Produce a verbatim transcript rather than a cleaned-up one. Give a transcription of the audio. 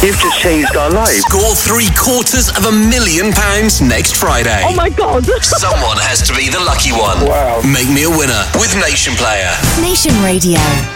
You've just changed our life. Score three quarters of a million pounds next Friday. Oh my God. Someone has to be the lucky one. Wow. Make me a winner with Nation Player. Nation Radio.